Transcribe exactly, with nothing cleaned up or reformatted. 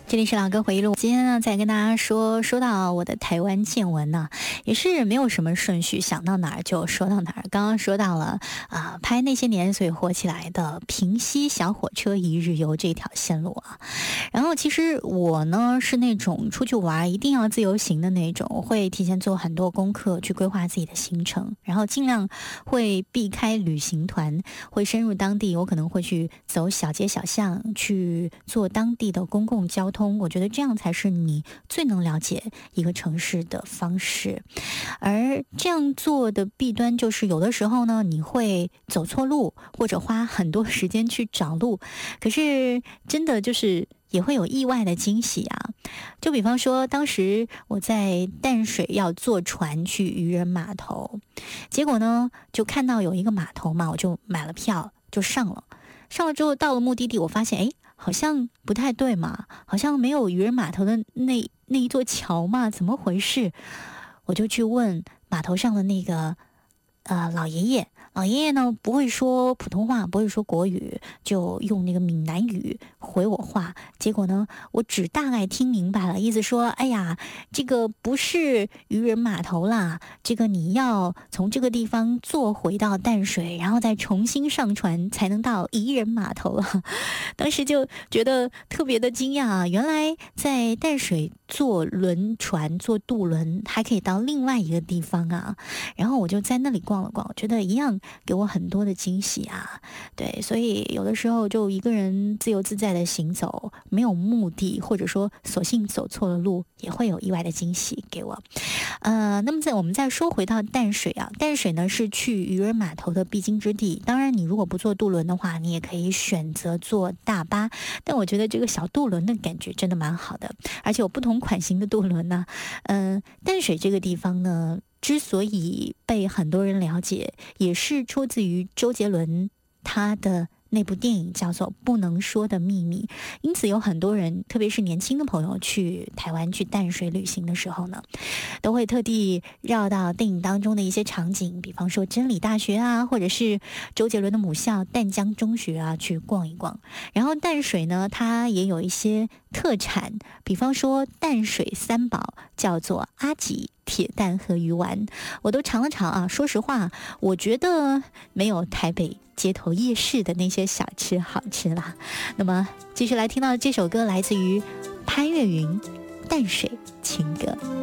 这里是老歌回忆录，今天呢再跟大家说说到我的台湾见闻呢，也是没有什么顺序，想到哪儿就说到哪儿。刚刚说到了啊、呃，拍那些年所以火起来的平溪小火车一日游这条线路啊。然后其实我呢是那种出去玩一定要自由行的那种，我会提前做很多功课去规划自己的行程，然后尽量会避开旅行团，会深入当地，我可能会去走小街小巷，去做当地的公共交通。我觉得这样才是你最能了解一个城市的方式。而这样做的弊端就是有的时候呢，你会走错路，或者花很多时间去找路，可是真的就是也会有意外的惊喜啊。就比方说当时我在淡水要坐船去渔人码头，结果呢就看到有一个码头嘛，我就买了票就上了上了之后到了目的地，我发现诶好像不太对嘛，好像没有渔人码头的那那一座桥嘛，怎么回事？我就去问码头上的那个呃老爷爷，老爷爷呢不会说普通话，不会说国语，就用那个闽南语回我话。结果呢，我只大概听明白了，意思说，哎呀，这个不是渔人码头啦，这个你要从这个地方坐回到淡水，然后再重新上船才能到渔人码头啊。当时就觉得特别的惊讶啊，原来在淡水坐轮船、坐渡轮还可以到另外一个地方啊。然后我就在那里逛了逛，我觉得一样给我很多的惊喜啊。对，所以有的时候就一个人自由自在的行走，没有目的，或者说索性走错了路，也会有意外的惊喜给我。呃，那么在我们再说回到淡水啊，淡水呢是去渔人码头的必经之地。当然，你如果不坐渡轮的话，你也可以选择坐大巴。但我觉得这个小渡轮的感觉真的蛮好的，而且有不同款型的渡轮呢。嗯、呃，淡水这个地方呢，之所以被很多人了解，也是出自于周杰伦他的那部电影叫做《不能说的秘密》，因此有很多人，特别是年轻的朋友去台湾去淡水旅行的时候呢，都会特地绕到电影当中的一些场景，比方说真理大学啊，或者是周杰伦的母校淡江中学啊，去逛一逛。然后淡水呢，它也有一些特产，比方说淡水三宝叫做阿吉、铁蛋和鱼丸，我都尝了尝啊。说实话，我觉得没有台北街头夜市的那些小吃好吃啦。那么继续来听到这首歌，来自于潘越云《淡水情歌》。